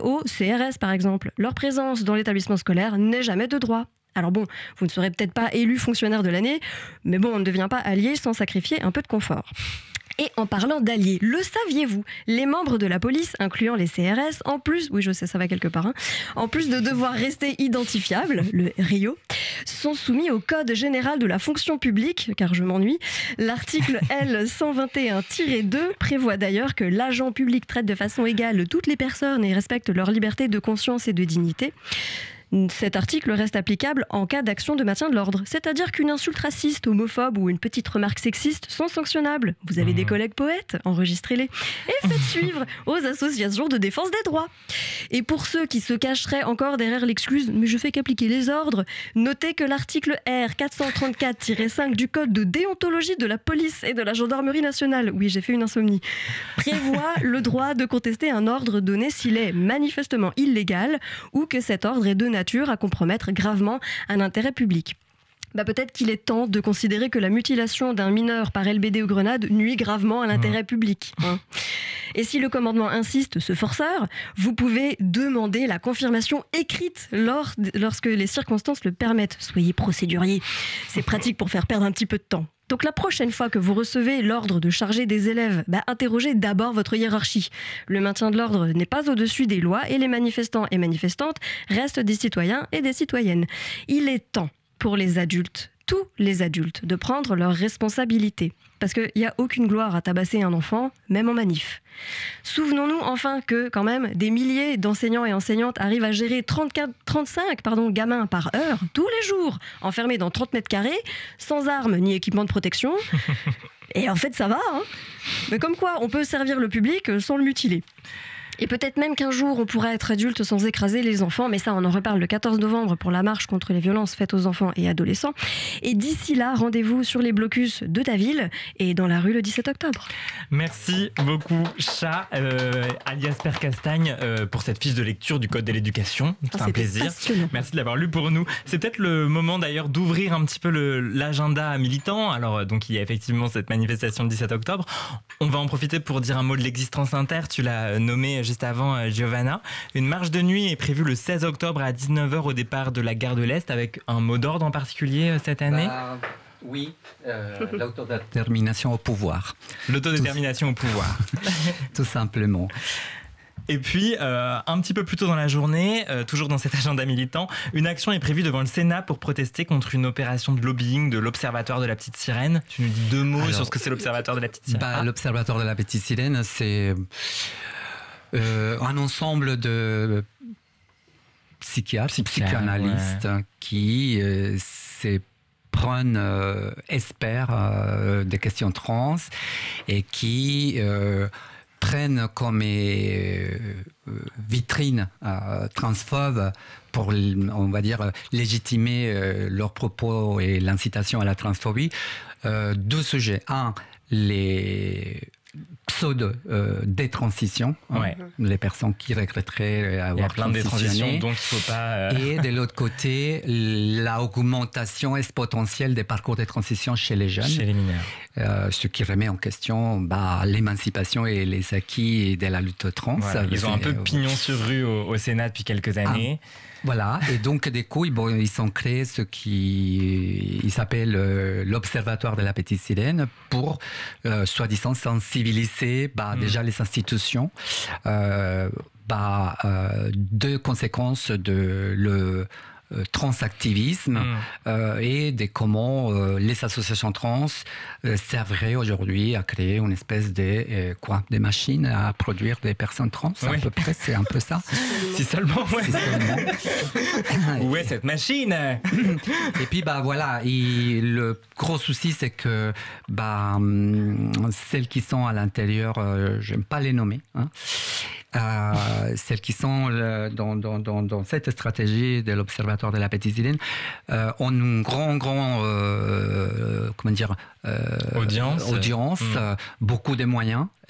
Au CRS par exemple, leur présence dans l'établissement scolaire n'est jamais de droit. Alors bon, vous ne serez peut-être pas élu fonctionnaire de l'année, mais bon, on ne devient pas allié sans sacrifier un peu de confort. Et en parlant d'alliés, le saviez-vous ? Les membres de la police, incluant les CRS, en plus, oui je sais ça va quelque part, en plus de devoir rester identifiables, le RIO, sont soumis au Code général de la fonction publique, car je m'ennuie. L'article L121-2 prévoit d'ailleurs que l'agent public traite de façon égale toutes les personnes et respecte leur liberté de conscience et de dignité. Cet article reste applicable en cas d'action de maintien de l'ordre. C'est-à-dire qu'une insulte raciste, homophobe ou une petite remarque sexiste sont sanctionnables. Vous avez des collègues poètes, enregistrez-les. Et faites suivre aux associations de défense des droits. Et pour ceux qui se cacheraient encore derrière l'excuse « mais je fais qu'appliquer les ordres », notez que l'article R434-5 du Code de déontologie de la police et de la gendarmerie nationale, oui j'ai fait une insomnie, prévoit le droit de contester un ordre donné s'il est manifestement illégal ou que cet ordre est de nature à compromettre gravement un intérêt public. Peut-être qu'il est temps de considérer que la mutilation d'un mineur par LBD ou grenade nuit gravement à l'intérêt public. Et si le commandement insiste, ce forceur, vous pouvez demander la confirmation écrite lorsque les circonstances le permettent. Soyez procédurier. C'est pratique pour faire perdre un petit peu de temps. Donc la prochaine fois que vous recevez l'ordre de charger des élèves, interrogez d'abord votre hiérarchie. Le maintien de l'ordre n'est pas au-dessus des lois et les manifestants et manifestantes restent des citoyens et des citoyennes. Il est temps pour les adultes, tous les adultes, de prendre leurs responsabilités. Parce qu'il n'y a aucune gloire à tabasser un enfant, même en manif. Souvenons-nous enfin que, quand même, des milliers d'enseignants et enseignantes arrivent à gérer 35 gamins par heure, tous les jours, enfermés dans 30 mètres carrés, sans armes ni équipement de protection. Et en fait, ça va, Mais comme quoi, on peut servir le public sans le mutiler. Et peut-être même qu'un jour, on pourra être adulte sans écraser les enfants, mais ça, on en reparle le 14 novembre pour la marche contre les violences faites aux enfants et adolescents. Et d'ici là, rendez-vous sur les blocus de ta ville et dans la rue le 17 octobre. Merci beaucoup, Chat, alias Père Castagne, pour cette fiche de lecture du Code de l'éducation. C'est un plaisir. Passionnant. Merci de l'avoir lu pour nous. C'est peut-être le moment d'ailleurs d'ouvrir un petit peu l'agenda militant. Alors, donc, il y a effectivement cette manifestation le 17 octobre. On va en profiter pour dire un mot de l'existence inter. Tu l'as nommé juste avant, Giovanna. Une marche de nuit est prévue le 16 octobre à 19h au départ de la gare de l'Est, avec un mot d'ordre en particulier cette année. Oui, l'autodétermination au pouvoir. L'autodétermination au pouvoir. Tout simplement. Et puis, un petit peu plus tôt dans la journée, toujours dans cet agenda militant, une action est prévue devant le Sénat pour protester contre une opération de lobbying de l'Observatoire de la Petite Sirène. Tu nous dis deux mots sur ce que c'est l'Observatoire de la Petite Sirène. L'Observatoire de la Petite Sirène, c'est un ensemble de psychiatres, psychanalystes qui prennent, espèrent des questions trans et qui prennent comme vitrine transphobe pour, on va dire, légitimer leurs propos et l'incitation à la transphobie. Deux sujets. Un, les pseudo-détransitions, les personnes qui regretteraient avoir transitionné. Donc il faut pas... Et de l'autre côté, l'augmentation exponentielle des parcours de transition chez les jeunes. Chez les mineurs. Ce qui remet en question l'émancipation et les acquis de la lutte trans. Voilà, ils ont un peu pignon sur rue au Sénat depuis quelques années. Voilà, et donc du coup, ils ont créé ce qui s'appelle l'Observatoire de la Petite Sirène pour, soi-disant, sensibiliser déjà les institutions de conséquences de le transactivisme et de comment les associations trans serveraient aujourd'hui à créer une espèce de machines à produire des personnes trans. À peu près, c'est un peu ça. Si seulement, Si seulement. Où est cette machine? Et puis voilà, le gros souci, c'est que celles qui sont à l'intérieur, j'aime pas les nommer, celles qui sont dans cette stratégie de l'Observatoire de la Petite Sirène ont une grande audience, beaucoup de moyens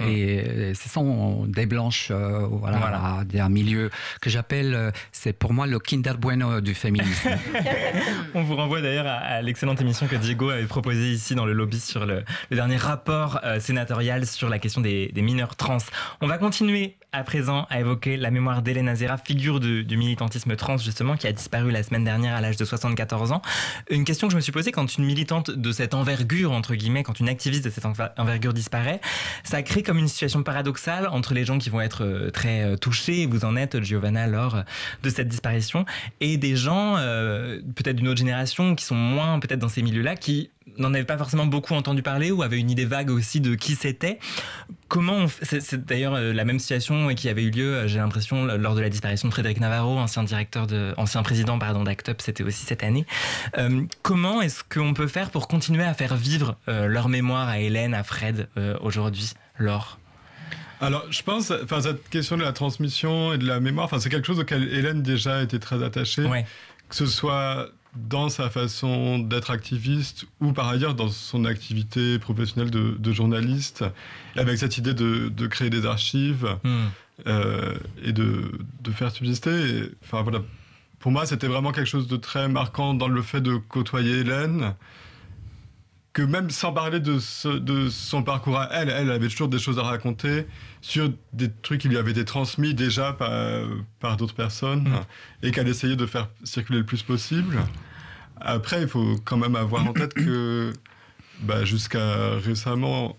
Et ce sont des blanches, d'un milieu que j'appelle, c'est pour moi le Kinder Bueno du féminisme. On vous renvoie d'ailleurs à l'excellente émission que Diego avait proposée ici dans le lobby sur le dernier rapport sénatorial sur la question des mineurs trans. On va continuer à présent à évoquer la mémoire d'Hélène Azera, figure du militantisme trans justement, qui a disparu la semaine dernière à l'âge de 74 ans. Une question que je me suis posée, quand une militante de cette envergure, entre guillemets, quand une activiste de cette envergure disparaît, ça crée comme une situation paradoxale entre les gens qui vont être très touchés, vous en êtes Giovanna, lors de cette disparition, et des gens peut-être d'une autre génération qui sont moins peut-être dans ces milieux-là, qui n'en avaient pas forcément beaucoup entendu parler ou avaient une idée vague aussi de qui c'était. Comment c'est d'ailleurs la même situation qui avait eu lieu, j'ai l'impression, lors de la disparition de Frédéric Navarro, ancien président d'Act Up, c'était aussi cette année. Comment est-ce qu'on peut faire pour continuer à faire vivre leur mémoire à Hélène, à Fred aujourd'hui, Laure? Alors, je pense, cette question de la transmission et de la mémoire, c'est quelque chose auquel Hélène déjà était très attachée, que ce soit dans sa façon d'être activiste ou par ailleurs dans son activité professionnelle de journaliste, avec cette idée de créer des archives et de faire subsister. Pour moi, c'était vraiment quelque chose de très marquant dans le fait de côtoyer Hélène, que même sans parler de son parcours à elle avait toujours des choses à raconter sur des trucs qui lui avaient été transmis déjà par d'autres personnes et qu'elle essayait de faire circuler le plus possible. Après, il faut quand même avoir en tête que jusqu'à récemment,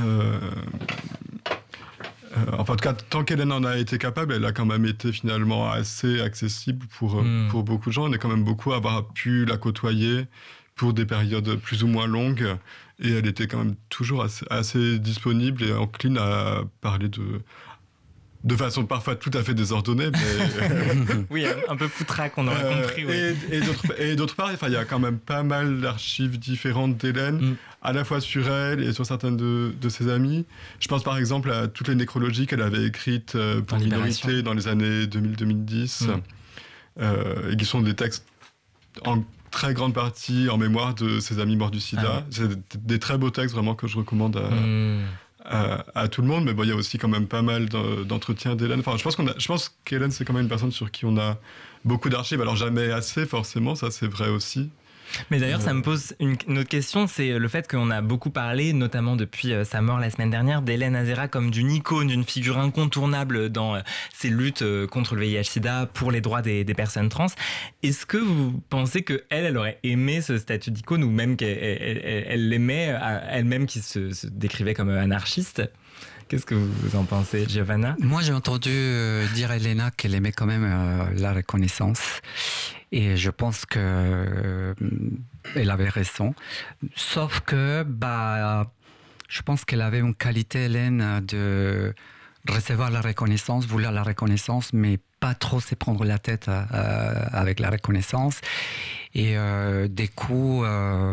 en tout cas, tant qu'Hélène en a été capable, elle a quand même été finalement assez accessible pour beaucoup de gens. On est quand même beaucoup à avoir pu la côtoyer pour des périodes plus ou moins longues, et elle était quand même toujours assez disponible et encline à parler de façon parfois tout à fait désordonnée, mais oui, un peu foutraque, on aurait compris. Et d'autre part, il y a quand même pas mal d'archives différentes d'Hélène, à la fois sur elle et sur certaines de ses amies. Je pense par exemple à toutes les nécrologies qu'elle avait écrites pour Minorité dans les années 2000-2010, et qui sont des textes en très grande partie en mémoire de ses amis morts du sida. C'est des très beaux textes vraiment que je recommande à tout le monde, mais il y a aussi quand même pas mal d'entretiens d'Hélène. Je pense qu'Hélène, c'est quand même une personne sur qui on a beaucoup d'archives, alors jamais assez forcément, ça c'est vrai aussi. Mais d'ailleurs, ça me pose une autre question, c'est le fait qu'on a beaucoup parlé, notamment depuis sa mort la semaine dernière, d'Hélène Azera comme d'une icône, d'une figure incontournable dans ses luttes contre le VIH-Sida, pour les droits des personnes trans. Est-ce que vous pensez qu'elle aurait aimé ce statut d'icône, ou même qu'elle l'aimait elle-même, qui se décrivait comme anarchiste? Qu'est-ce que vous en pensez, Giovanna? Moi, j'ai entendu dire à Elena qu'elle aimait quand même la reconnaissance. Et je pense qu'elle avait raison. Sauf que je pense qu'elle avait une qualité, Hélène, de recevoir la reconnaissance, vouloir la reconnaissance, mais pas trop se prendre la tête avec la reconnaissance. Et des coups...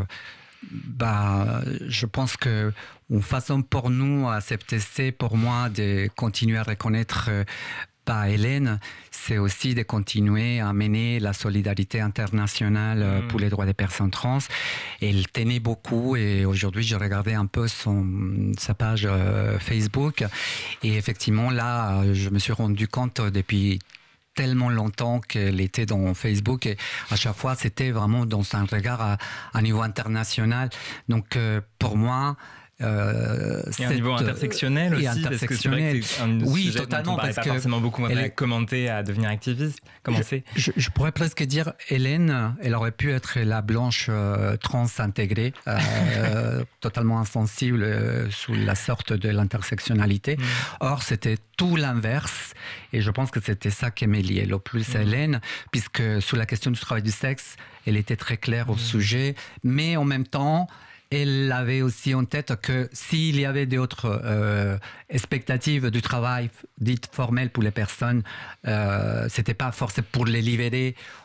je pense que une façon pour nous à accepter, pour moi, de continuer à reconnaître Hélène, c'est aussi de continuer à mener la solidarité internationale pour les droits des personnes trans. Elle tenait beaucoup, et aujourd'hui, j'ai regardé un peu sa page Facebook, et effectivement, là, je me suis rendu compte depuis tellement longtemps qu'elle était dans Facebook, et à chaque fois c'était vraiment dans un regard à niveau international. Donc pour moi, et un niveau intersectionnel aussi, parce que c'est vrai que c'est un sujet totalement, dont on parlait parce pas forcément beaucoup, on a commenté à devenir activiste. Je pourrais presque dire, Hélène, elle aurait pu être la blanche trans intégrée, totalement insensible sous la sorte de l'intersectionnalité. Or, c'était tout l'inverse, et je pense que c'était ça qui m'est lié le plus à Hélène, puisque sous la question du travail du sexe, elle était très claire au sujet, mais en même temps, elle avait aussi en tête que s'il y avait d'autres expectatives du travail dites formelles pour les personnes, c'était pas forcément pour les libérer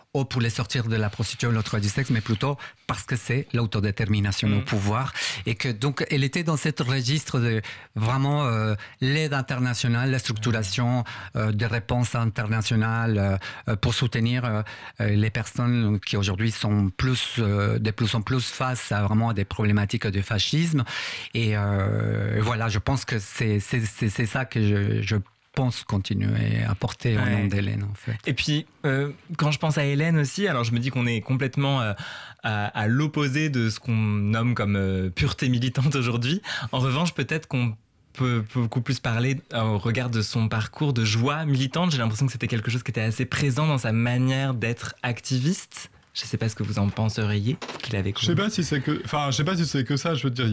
ou pour les sortir de la prostitution ou le travail du sexe, mais plutôt parce que c'est l'autodétermination au pouvoir. Et que donc, elle était dans ce registre de vraiment l'aide internationale, la structuration des réponses internationales pour soutenir les personnes qui aujourd'hui sont de plus en plus face à vraiment des problématiques de fascisme. Et voilà, je pense que c'est ça que je pense continuer à porter au nom d'Hélène, en fait. Et puis, quand je pense à Hélène aussi, alors je me dis qu'on est complètement à l'opposé de ce qu'on nomme comme pureté militante aujourd'hui. En revanche, peut-être qu'on peut beaucoup plus parler au regard de son parcours de joie militante. J'ai l'impression que c'était quelque chose qui était assez présent dans sa manière d'être activiste. Je ne sais pas ce que vous en penseriez qu'il avait. Je sais pas si c'est que ça. Je veux dire,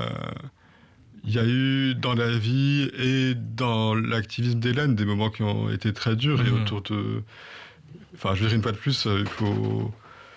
il y a eu dans la vie et dans l'activisme d'Hélène des moments qui ont été très durs et autour de. Enfin, je veux dire, une fois de plus, il faut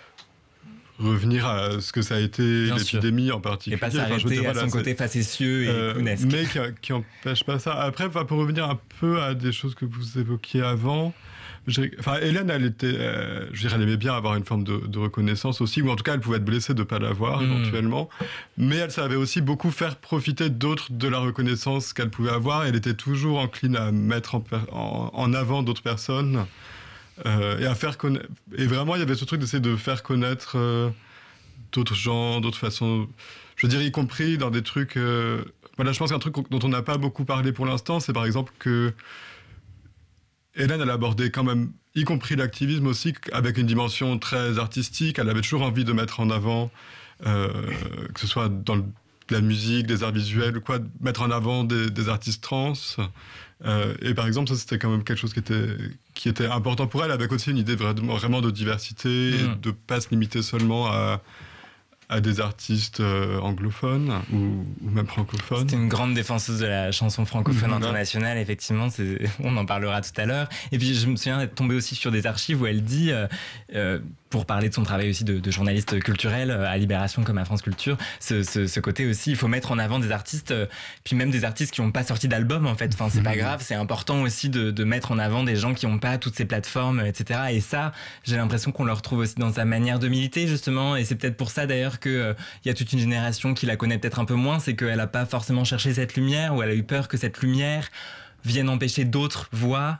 revenir à ce que ça a été l'épidémie en particulier. Et pas s'arrêter à son côté facétieux et clownesque. Mais qui n'empêche pas ça. Après, pour revenir un peu à des choses que vous évoquiez avant. Hélène, elle aimait bien avoir une forme de reconnaissance aussi, ou en tout cas, elle pouvait être blessée de ne pas l'avoir éventuellement. Mais elle savait aussi beaucoup faire profiter d'autres de la reconnaissance qu'elle pouvait avoir. Elle était toujours encline à mettre en avant d'autres personnes et à faire connaître. Et vraiment, il y avait ce truc d'essayer de faire connaître d'autres gens, d'autres façons. Je veux dire, y compris dans des trucs. Voilà, je pense qu'un truc dont on n'a pas beaucoup parlé pour l'instant, c'est par exemple que Hélène, elle abordait quand même, y compris l'activisme aussi, avec une dimension très artistique. Elle avait toujours envie de mettre en avant, que ce soit dans la musique, des arts visuels ou quoi, mettre en avant des artistes trans. Et par exemple, ça, c'était quand même quelque chose qui était important pour elle, avec aussi une idée vraiment de diversité, et de ne pas se limiter seulement à des artistes anglophones ou même francophones. C'était une grande défenseuse de la chanson francophone internationale, effectivement, on en parlera tout à l'heure. Et puis je me souviens d'être tombée aussi sur des archives où elle dit, pour parler de son travail aussi de journaliste culturel à Libération comme à France Culture, ce côté aussi, il faut mettre en avant des artistes, puis même des artistes qui n'ont pas sorti d'album en fait. Enfin, c'est pas grave, c'est important aussi de mettre en avant des gens qui n'ont pas toutes ces plateformes, etc. Et ça, j'ai l'impression qu'on le retrouve aussi dans sa manière de militer justement, et c'est peut-être pour ça d'ailleurs qu'il y a toute une génération qui la connaît peut-être un peu moins, c'est qu'elle n'a pas forcément cherché cette lumière, ou elle a eu peur que cette lumière vienne empêcher d'autres voix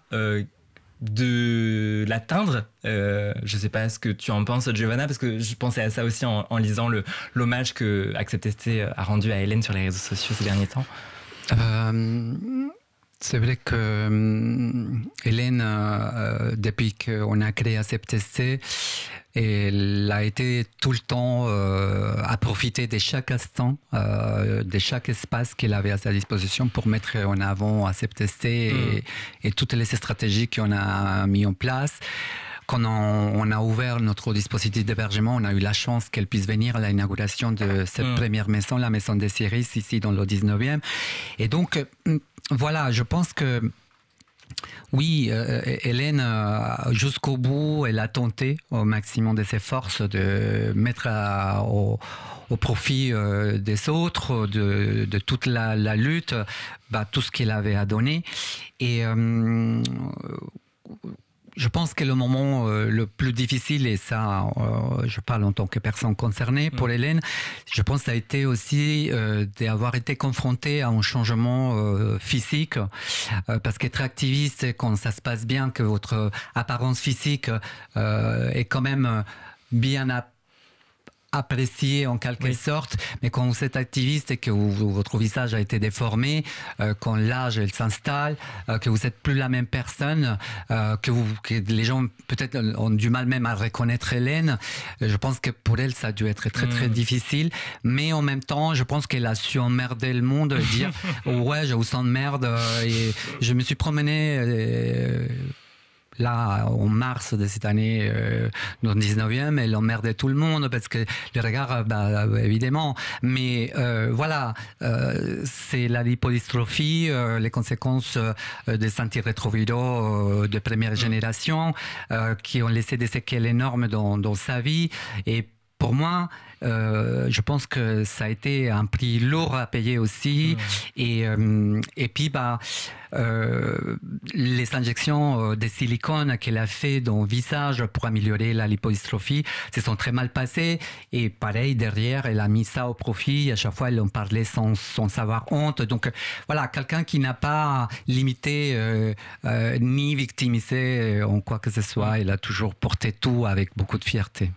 de l'atteindre. Je sais pas ce que tu en penses, Giovanna, parce que je pensais à ça aussi en lisant l'hommage que Accept ST a rendu à Hélène sur les réseaux sociaux ces derniers temps. C'est vrai que Hélène, depuis qu'on a créé Accept ST, elle a été tout le temps à profiter de chaque instant, de chaque espace qu'elle avait à sa disposition pour mettre en avant Accept ST et toutes les stratégies qu'on a mis en place. Quand on a ouvert notre dispositif d'hébergement, on a eu la chance qu'elle puisse venir à l'inauguration de cette première maison, la maison des Céris, ici dans le 19e. Et donc, voilà, je pense que oui, Hélène, jusqu'au bout, elle a tenté au maximum de ses forces de mettre au profit des autres, de toute la lutte, tout ce qu'elle avait à donner. Et je pense que le moment le plus difficile, et ça, je parle en tant que personne concernée pour Hélène, je pense que ça a été aussi d'avoir été confrontée à un changement physique, parce qu'être activiste, quand ça se passe bien, que votre apparence physique est quand même bien apprécié en quelque sorte, mais quand vous êtes activiste et que votre visage a été déformé, quand l'âge elle s'installe, que vous n'êtes plus la même personne, que les gens peut-être ont du mal même à reconnaître Hélène, je pense que pour elle ça a dû être très très difficile, mais en même temps je pense qu'elle a su emmerder le monde et dire ouais je vous emmerde, et je me suis promené là, en mars de cette année, dans le 19e, elle emmerdait tout le monde parce que le regard, évidemment. Mais voilà, c'est la lipodystrophie, les conséquences des antirétroviraux de première génération qui ont laissé des séquelles énormes dans sa vie. Et pour moi, je pense que ça a été un prix lourd à payer aussi. Et puis, les injections de silicone qu'elle a fait dans le visage pour améliorer la lipodystrophie se sont très mal passées. Et pareil, derrière, elle a mis ça au profit. À chaque fois, elle en parlait sans savoir honte. Donc, voilà, quelqu'un qui n'a pas limité ni victimisé en quoi que ce soit. Elle a toujours porté tout avec beaucoup de fierté.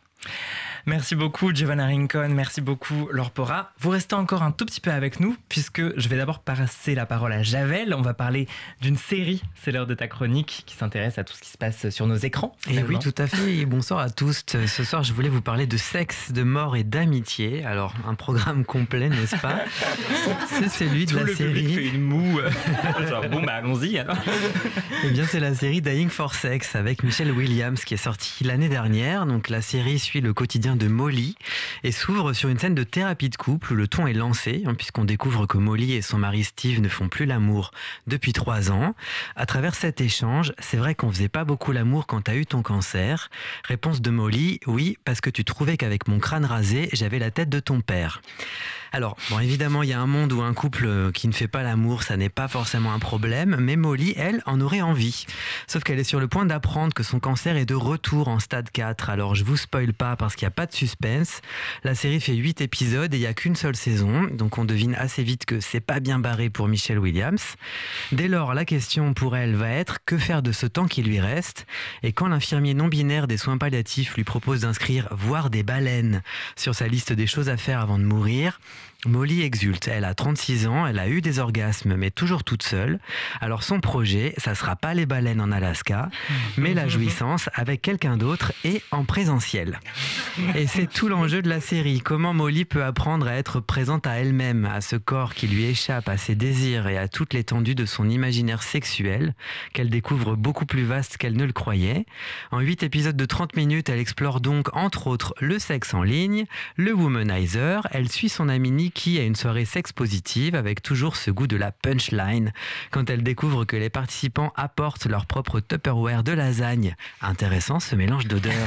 Merci beaucoup Giovanna Rincon, merci beaucoup Laure Porra. Vous restez encore un tout petit peu avec nous puisque je vais d'abord passer la parole à Javel. On va parler d'une série, c'est l'heure de ta chronique, qui s'intéresse à tout ce qui se passe sur nos écrans. Et oui, tout à fait. Et bonsoir à tous. Ce soir, je voulais vous parler de sexe, de mort et d'amitié. Alors, un programme complet, n'est-ce pas ? C'est celui de tout la le série. Public fait une moue. Genre, bon, allons-y alors. Eh bien, c'est la série Dying for Sex avec Michelle Williams qui est sortie l'année dernière. Donc, la série suit le quotidien de Molly et s'ouvre sur une scène de thérapie de couple où le ton est lancé, puisqu'on découvre que Molly et son mari Steve ne font plus l'amour depuis 3 ans. À travers cet échange, c'est vrai qu'on faisait pas beaucoup l'amour quand t'as eu ton cancer. Réponse de Molly, oui, parce que tu trouvais qu'avec mon crâne rasé, j'avais la tête de ton père. Alors, bon, évidemment, il y a un monde où un couple qui ne fait pas l'amour, ça n'est pas forcément un problème, mais Molly, elle, en aurait envie. Sauf qu'elle est sur le point d'apprendre que son cancer est de retour en stade 4. Alors, je vous spoil pas parce qu'il n'y a pas de suspense. La série fait 8 épisodes et il n'y a qu'une seule saison, donc on devine assez vite que c'est pas bien barré pour Michelle Williams. Dès lors, la question pour elle va être que faire de ce temps qui lui reste. Et quand l'infirmier non-binaire des soins palliatifs lui propose d'inscrire « voir des baleines » sur sa liste des choses à faire avant de mourir, Molly exulte. Elle a 36 ans, elle a eu des orgasmes, mais toujours toute seule. Alors son projet, ça sera pas les baleines en Alaska, mais la jouissance avec quelqu'un d'autre et en présentiel. Et c'est tout l'enjeu de la série. Comment Molly peut apprendre à être présente à elle-même, à ce corps qui lui échappe, à ses désirs et à toute l'étendue de son imaginaire sexuel, qu'elle découvre beaucoup plus vaste qu'elle ne le croyait. En 8 épisodes de 30 minutes, elle explore donc, entre autres, le sexe en ligne, le womanizer, elle suit son amie Nikki à une soirée sexe positive avec toujours ce goût de la punchline quand elle découvre que les participants apportent leur propre Tupperware de lasagne. Intéressant ce mélange d'odeurs.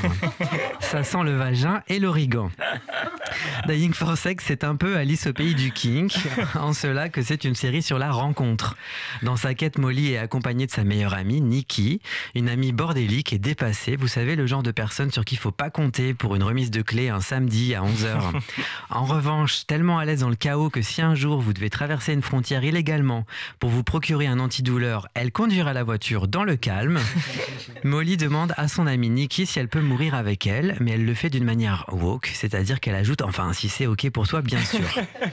Ça sent le vagin et l'origan. Dying for Sex, c'est un peu Alice au pays du kink, en cela que c'est une série sur la rencontre. Dans sa quête, Molly est accompagnée de sa meilleure amie, Nikki, une amie bordélique et dépassée. Vous savez, le genre de personne sur qui il ne faut pas compter pour une remise de clés un samedi à 11h. En revanche, tellement à l'aise dans le chaos que si un jour vous devez traverser une frontière illégalement pour vous procurer un antidouleur, elle conduira la voiture dans le calme. Molly demande à son amie Nikki si elle peut mourir avec elle, mais elle le fait d'une manière woke, c'est-à-dire qu'elle ajoute, enfin si c'est ok pour toi bien sûr.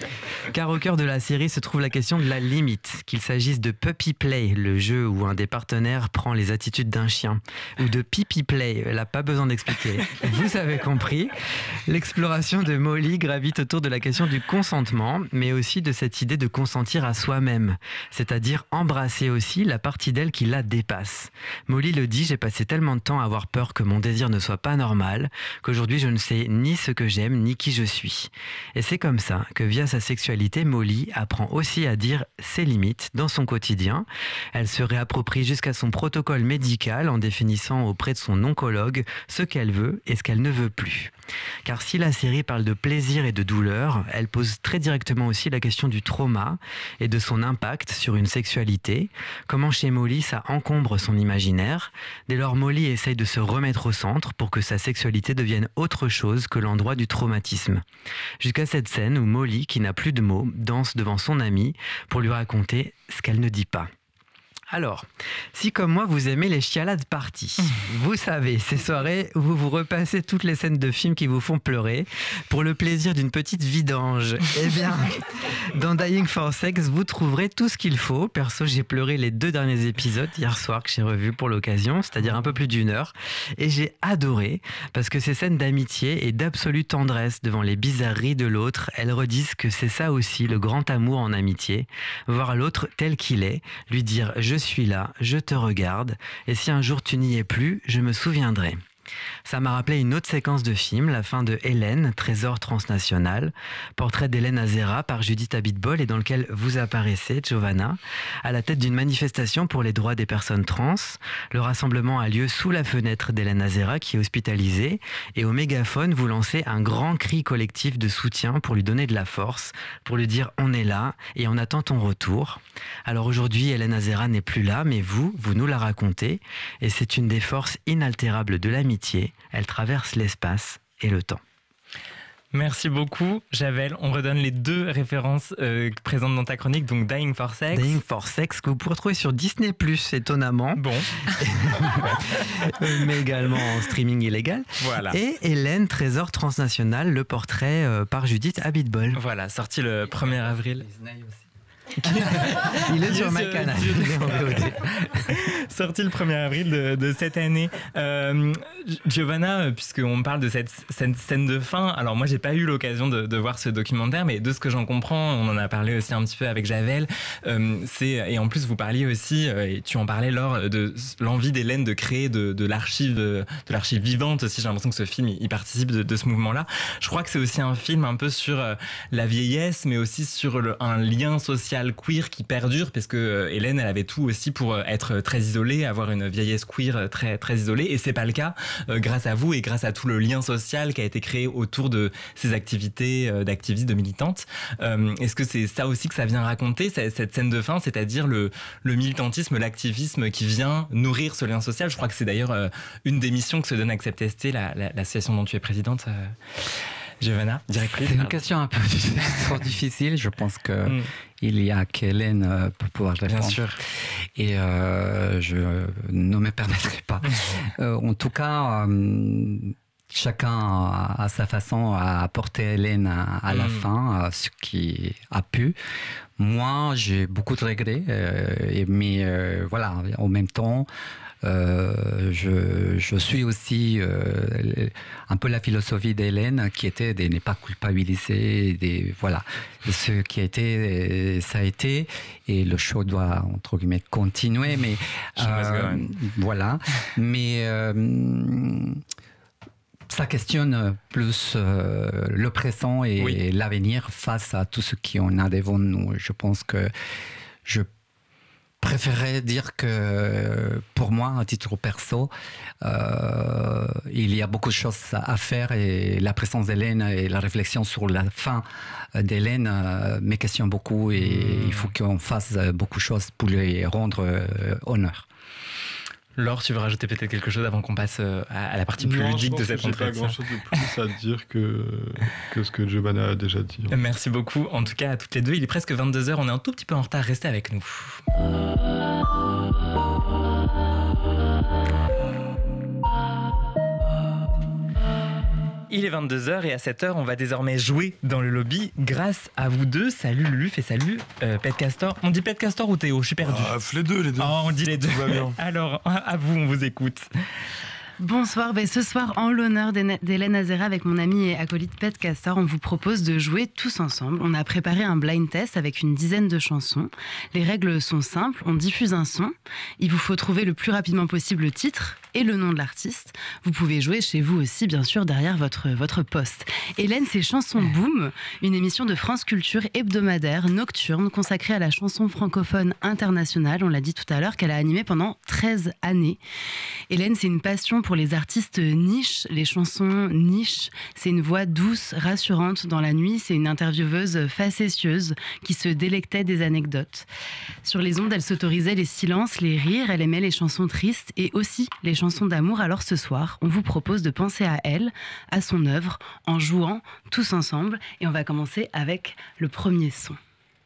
Car au cœur de la série se trouve la question de la limite, qu'il s'agisse de puppy play, le jeu où un des partenaires prend les attitudes d'un chien, ou de pipi play, elle n'a pas besoin d'expliquer. Vous avez compris. L'exploration de Molly gravite autour de la question du consentement, mais aussi de cette idée de consentir à soi-même, c'est-à-dire embrasser aussi la partie d'elle qui la dépasse. Molly le dit, j'ai passé tellement de temps à avoir peur que mon désir ne soit pas normal, qu'aujourd'hui je ne sais ni ce que j'aime, ni qui je suis. Et c'est comme ça que via sa sexualité, Molly apprend aussi à dire ses limites dans son quotidien. Elle se réapproprie jusqu'à son protocole médical en définissant auprès de son oncologue ce qu'elle veut et ce qu'elle ne veut plus. Car si la série parle de plaisir et de douleur, elle pose très directement aussi la question du trauma et de son impact sur une sexualité. Comment chez Molly ça encombre son imaginaire. Dès lors, Molly essaye de se remettre au centre pour que sa sexualité devienne autre chose que l'endroit du traumatisme. Jusqu'à cette scène où Molly, qui n'a plus de mots, danse devant son amie pour lui raconter ce qu'elle ne dit pas. Alors, si comme moi vous aimez les chialades parties, vous savez, ces soirées où vous repassez toutes les scènes de films qui vous font pleurer pour le plaisir d'une petite vidange, eh bien, dans Dying for Sex, vous trouverez tout ce qu'il faut. Perso, j'ai pleuré les 2 derniers épisodes hier soir que j'ai revus pour l'occasion, c'est-à-dire un peu plus d'1 heure, et j'ai adoré parce que ces scènes d'amitié et d'absolue tendresse devant les bizarreries de l'autre, elles redisent que c'est ça aussi le grand amour en amitié, voir l'autre tel qu'il est, lui dire « je suis là, je te regarde, et si un jour tu n'y es plus, je me souviendrai ». Ça m'a rappelé une autre séquence de film, la fin de Hélène, Trésor transnational, portrait d'Hélène Azera par Judith Abitbol et dans lequel vous apparaissez, Giovanna, à la tête d'une manifestation pour les droits des personnes trans. Le rassemblement a lieu sous la fenêtre d'Hélène Azera qui est hospitalisée et au mégaphone, vous lancez un grand cri collectif de soutien pour lui donner de la force, pour lui dire on est là et on attend ton retour. Alors aujourd'hui, Hélène Azera n'est plus là, mais vous nous la racontez et c'est une des forces inaltérables de l'amitié. Elle traverse l'espace et le temps. Merci beaucoup, Javel. On redonne les 2 références présentes dans ta chronique, donc Dying for Sex. Dying for Sex, que vous pouvez retrouver sur Disney+, étonnamment. Bon. Mais également en streaming illégal. Voilà. Et Hélène, Trésor transnational, le portrait par Judith Abitbol. Voilà, sorti le 1er avril. Il est sur ma canal. Sorti le 1er avril de cette année. Giovanna, puisqu'on parle de cette scène de fin, alors moi j'ai pas eu l'occasion de voir ce documentaire, mais de ce que j'en comprends, on en a parlé aussi un petit peu avec Javel, et en plus vous parliez aussi, et tu en parlais lors de l'envie d'Hélène de créer de l'archive vivante aussi. J'ai l'impression que ce film il participe de ce mouvement-là. Je crois que c'est aussi un film un peu sur la vieillesse, mais aussi sur un lien social queer qui perdure, parce que Hélène elle avait tout aussi pour être très isolée, avoir une vieillesse queer très, très isolée, et c'est pas le cas grâce à vous et grâce à tout le lien social qui a été créé autour de ces activités d'activistes, de militantes. Est-ce que c'est ça aussi que ça vient raconter, cette scène de fin, c'est-à-dire le militantisme, l'activisme qui vient nourrir ce lien social? Je crois que c'est d'ailleurs une des missions que se donne Accept ST, l'association dont tu es présidente. Giovanna, directrice. C'est une question un peu trop difficile. Je pense que il y a qu'Hélène pour pouvoir répondre. Bien sûr. Et je ne me permettrai pas. En tout cas, chacun à sa façon a apporté Hélène à la fin, ce qui a pu. Moi, j'ai beaucoup de regrets, mais voilà, en même temps, je suis aussi un peu la philosophie d'Hélène qui était de ne pas culpabiliser, voilà, ce qui a été, ça a été, et le show doit entre guillemets continuer, mais voilà, mais ça questionne plus le présent et l'avenir face à tout ce qu'on a devant nous. Je pense que je préférerais dire que pour moi, à titre perso, il y a beaucoup de choses à faire et la présence d'Hélène et la réflexion sur la fin d'Hélène me questionne beaucoup et il faut qu'on fasse beaucoup de choses pour lui rendre honneur. Laure, tu veux rajouter peut-être quelque chose avant qu'on passe à la partie plus ludique de cette entretien? Pas grand-chose de plus à dire que ce que Giovanna a déjà dit. Merci beaucoup, en tout cas à toutes les deux. Il est presque 22h, on est un tout petit peu en retard, restez avec nous. Il est 22h et à cette heure, on va désormais jouer dans le lobby grâce à vous deux. Salut Luluf et salut Pet Castor. On dit Pet Castor ou Théo? Je suis perdu. Les deux. Oh, on dit les deux. Tout va bien. Alors, à vous, on vous écoute. Bonsoir, ce soir en l'honneur d'Hélène Azera avec mon ami et acolyte Pet Castor, on vous propose de jouer tous ensemble. On a préparé un blind test avec une dizaine de chansons. Les règles sont simples, on diffuse un son, il vous faut trouver le plus rapidement possible le titre et le nom de l'artiste. Vous pouvez jouer chez vous aussi, bien sûr, derrière votre poste. Hélène, c'est Chanson Boom, une émission de France Culture hebdomadaire, nocturne, consacrée à la chanson francophone internationale, on l'a dit tout à l'heure, qu'elle a animée pendant 13 années. Hélène, c'est une passion pour les artistes niches, les chansons niches. C'est une voix douce, rassurante dans la nuit. C'est une intervieweuse facétieuse qui se délectait des anecdotes. Sur les ondes, elle s'autorisait les silences, les rires. Elle aimait les chansons tristes et aussi les chansons d'amour. Alors ce soir, on vous propose de penser à elle, à son œuvre, en jouant tous ensemble. Et on va commencer avec le premier son.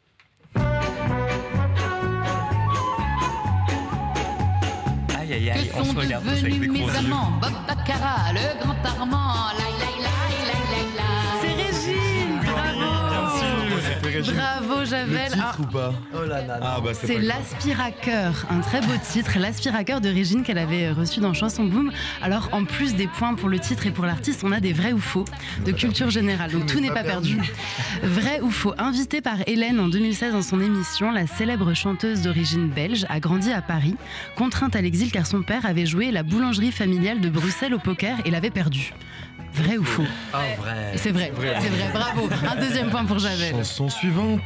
Que sont devenus mes amants, Bob Baccarat, le grand Armand, C'est Régine, bravo. C'était Régine. Bravo Javel. Le titre ou pas? Oh là là. Ah bah C'est l'Aspirateur, un très beau titre, l'Aspirateur de Régine qu'elle avait reçu dans Chanson Boom. Alors en plus des points pour le titre et pour l'artiste, on a des vrais ou faux de culture générale, donc tout n'est pas perdu. Vrai ou faux? Invitée par Hélène en 2016 dans son émission, la célèbre chanteuse d'origine belge a grandi à Paris, contrainte à l'exil car son père avait joué la boulangerie familiale de Bruxelles au poker et l'avait perdue. Vrai ou faux? Oh, vrai. C'est vrai, c'est vrai, bravo. Un deuxième point pour Javel. Chanson suivante.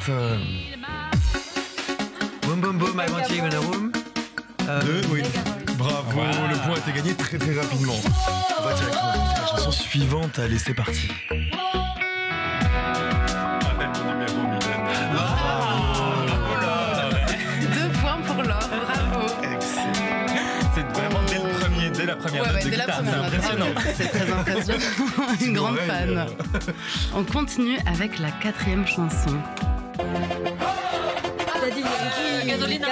Boom boom boom, I want you in a room. Oui. Bravo, le point a été gagné très très rapidement. On va directement sur la chanson suivante. Allez, c'est parti. Deux points pour Laure, bravo. C'est vraiment dès la première note de guitare, c'est impressionnant. C'est très impressionnant. Une grande fan. On continue avec la quatrième chanson. Daddy Yankee, Gasolina.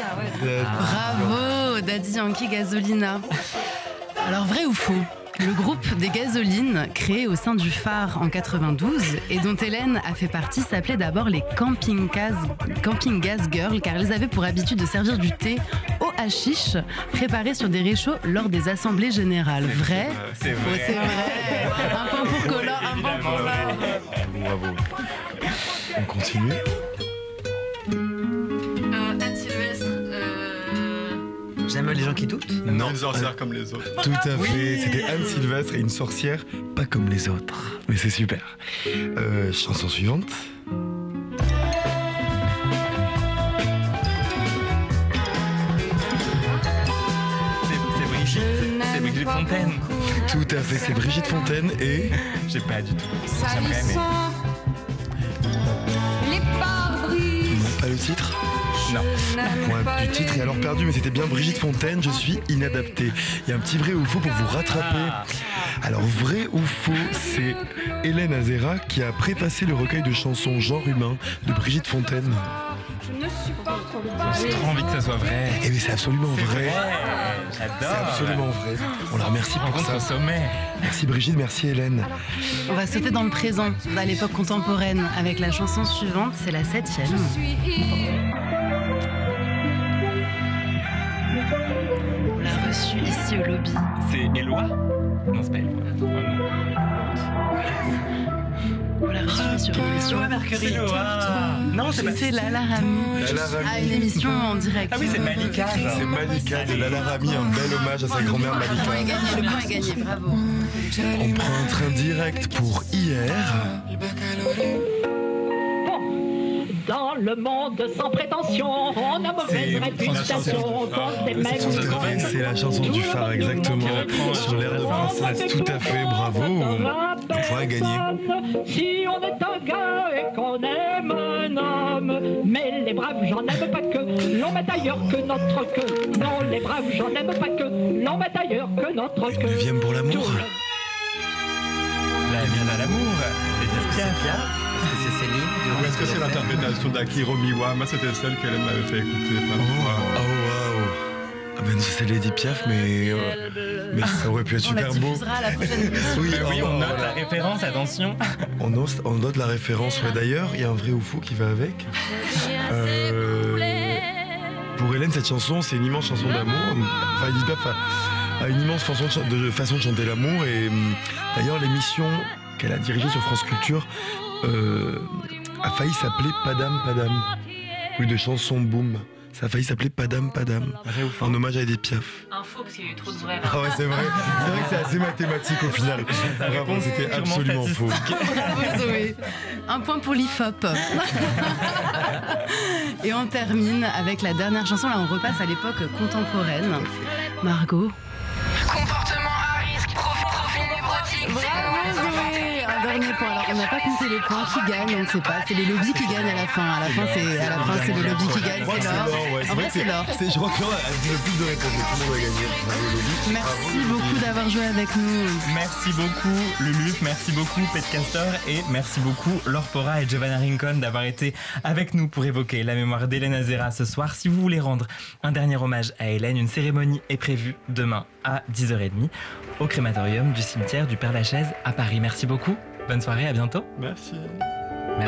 Bravo, Daddy Yankee Gasolina. Alors vrai ou faux? Le groupe des Gasolines, créé au sein du Phare en 92 et dont Hélène a fait partie, s'appelait d'abord les Camping Gas Girls car elles avaient pour habitude de servir du thé au hashish préparé sur des réchauds lors des assemblées générales. Vrai? C'est vrai. C'est vrai. Un point pour Cola, un point pour Laure. Bravo. On continue. Anne Sylvestre. J'aime les gens qui doutent. Non, une sorcière comme les autres. Tout à fait. C'était Anne Sylvestre et une sorcière pas comme les autres. Mais c'est super. Chanson suivante. C'est Brigitte Fontaine. Tout à fait. C'est Brigitte Fontaine et... J'ai pas du tout. J'aimerais, mais... Les pare-brises. Non, pas le titre. Non. Point du titre est alors perdu, mais c'était bien Brigitte Fontaine, je suis inadapté. Il y a un petit vrai ou faux pour vous rattraper. Alors vrai ou faux, c'est Hélène Azera qui a préfacé le recueil de chansons Genre humain de Brigitte Fontaine. Je ne supporte pas. J'ai trop envie que ça soit vrai. Eh bien c'est absolument vrai. J'adore. C'est absolument vrai. On la remercie pour Rencontre au ça. sommet. Merci Brigitte, merci Hélène. On va sauter dans le présent, à l'époque contemporaine, avec la chanson suivante, c'est la 7e. On l'a reçue ici au lobby. C'est Éloi? Non, c'est pas Éloi. On l'a reçue sur une émission. Mercury. Non, c'est pas. C'est Lala Rami. Lala Rami. Ah, une émission en direct. Ah oui, c'est Malika. C'est Malika de Lala Rami, un bel hommage à sa grand-mère Le point est Malika. gagné, le point est gagné, bravo. On prend un train direct pour hier. Dans le monde sans prétention, on a mauvaise réputation. Quand des mecs Tout à fait, c'est la chanson du phare, exactement. Sur l'air de princesse, tout à fait, bravo. On pourra gagner. Si on est un gars et qu'on aime un homme, mais les braves, j'en aime pas que l'on met ailleurs que notre queue. Non, les braves, j'en aime pas que l'on met ailleurs que notre queue. 9e pour l'amour. La ligne à l'amour. Les Est-ce que c'est Céline? Ou est-ce que c'est l'interprétation d'Akiro Miwa? Moi, c'était celle qu'Hélène m'avait fait écouter plein de fois. Oh waouh. Ah ben c'est Lady Piaf, mais ça aurait pu être On la super beau. diffusera à la prochaine émission. Oui, on note la référence, attention. On note la référence. Ouais, d'ailleurs, il y a un vrai ou faux qui va avec. Pour Hélène, cette chanson, c'est une immense chanson d'amour. Enfin, Lady Piaf a une immense façon de chanter l'amour. Et d'ailleurs, l'émission qu'elle a dirigée sur France Culture a failli s'appeler Padam Padam. Oui, de chanson Boom. Ça a failli s'appeler Padam Padam. En hommage à Edith Piaf. Un faux parce qu'il y a eu trop de vrais. Ah ouais, c'est vrai. C'est vrai que c'est assez mathématique au final. Bravo, c'était absolument faux. Bravo Zoé. Un point pour l'IFOP. Et on termine avec la dernière chanson. Là, on repasse à l'époque contemporaine. Margot. Comportement à risque, profil névrotique. Bravo Zoé. Un dernier point. Alors, on n'a pas compté les points qui gagnent. On ne sait pas. C'est les lobbies qui gagnent à la fin. À la fin, c'est les lobbies qui gagnent. C'est l'or. En vrai, c'est l'or. Je crois que Laure a dit le plus de réponses. Tout le monde a gagné. Bravo, Loli. Merci beaucoup d'avoir joué avec nous. Merci beaucoup Lulu, merci beaucoup Pet Castor et merci beaucoup Laure Pora et Giovanna Rincon d'avoir été avec nous pour évoquer la mémoire d'Hélène Azera ce soir. Si vous voulez rendre un dernier hommage à Hélène, une cérémonie est prévue demain à 10h30 au crématorium du cimetière du Père-Lachaise à Paris. Merci beaucoup, bonne soirée, à bientôt. Merci.